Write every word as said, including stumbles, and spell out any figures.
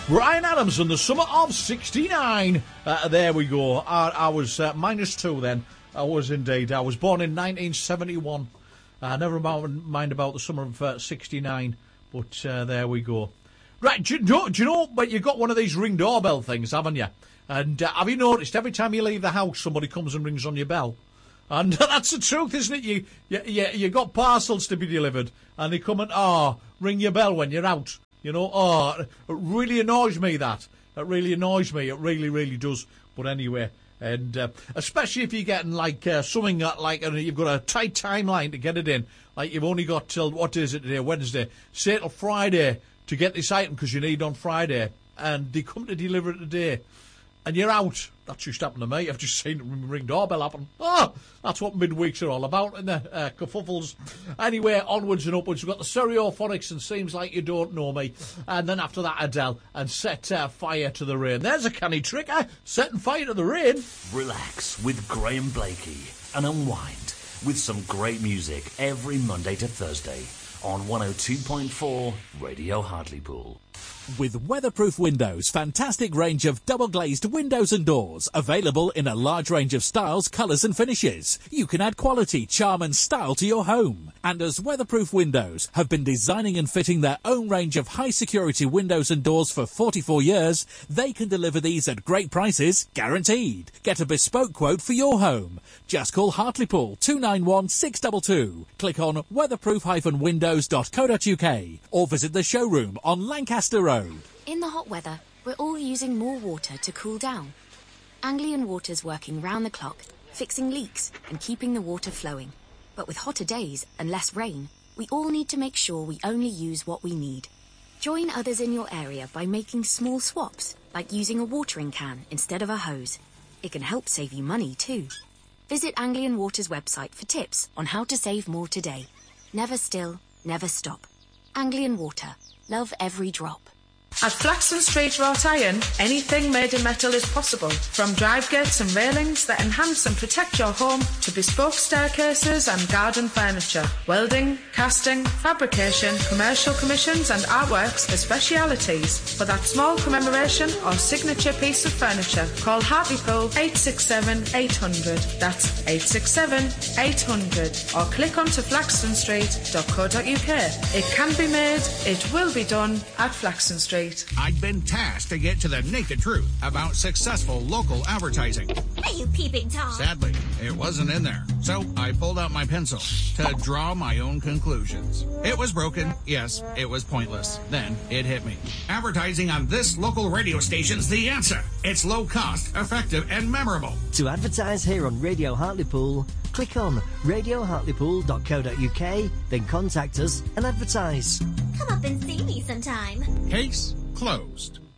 Bryan Adams and the Summer of sixty-nine. Uh, there we go. I, I was uh, minus two then. I was indeed. I was born in nineteen seventy-one. Uh, never mind about the summer of uh, sixty-nine. But uh, there we go. Right, do you know, do you know, but you've got one of these ring doorbell things, haven't you? And uh, have you noticed every time you leave the house, somebody comes and rings on your bell? And that's the truth, isn't it? You, you, you, you got parcels to be delivered, and they come and, oh, ring your bell when you're out. You know, oh, it really annoys me, that. It really annoys me. It really, really does. But anyway, and uh, especially if you're getting, like, uh, something that, like, uh, you've got a tight timeline to get it in. Like, you've only got till, what is it today, Wednesday? Say till Friday to get this item because you need on Friday. And they come to deliver it today. And you're out. That's just happened to me. I've just seen the ring doorbell happen. Oh, that's what midweeks are all about, in the uh, kerfuffles. Anyway, onwards and upwards. We've got the Stereophonics and Seems Like You Don't Know Me. And then after that, Adele and Set uh, Fire to the Rain. There's a canny trick, eh? Setting fire to the rain. Relax with Graham Blakey and unwind with some great music every Monday to Thursday on one oh two point four Radio Hartlepool. With Weatherproof Windows, fantastic range of double-glazed windows and doors, available in a large range of styles, colours and finishes. You can add quality, charm and style to your home. And as Weatherproof Windows have been designing and fitting their own range of high-security windows and doors for forty-four years, they can deliver these at great prices, guaranteed. Get a bespoke quote for your home. Just call Hartlepool two nine one, six two two. Click on weatherproof dash windows dot co dot uk or visit the showroom on Lancaster Road. In the hot weather, we're all using more water to cool down. Anglian Water's working round the clock, fixing leaks and keeping the water flowing. But with hotter days and less rain, we all need to make sure we only use what we need. Join others in your area by making small swaps, like using a watering can instead of a hose. It can help save you money too. Visit Anglian Water's website for tips on how to save more today. Never still, never stop. Anglian Water. Love every drop. At Flaxton Street Wrought Iron, anything made in metal is possible. From drive gates and railings that enhance and protect your home to bespoke staircases and garden furniture. Welding, casting, fabrication, commercial commissions and artworks are specialities. For that small commemoration or signature piece of furniture, call Hartlepool eight six seven, eight hundred. That's eight six seven, eight hundred. Or click onto flaxton street dot co dot uk. It can be made, it will be done at Flaxton Street. I'd been tasked to get to the naked truth about successful local advertising. Are you peeping Tom? Sadly, it wasn't in there. So I pulled out my pencil to draw my own conclusions. It was broken. Yes, it was pointless. Then it hit me. Advertising on this local radio station's the answer. It's low cost, effective, and memorable. To advertise here on Radio Hartlepool, click on radio hartlepool dot co dot uk, then contact us and advertise. Come up and see me sometime. Case closed.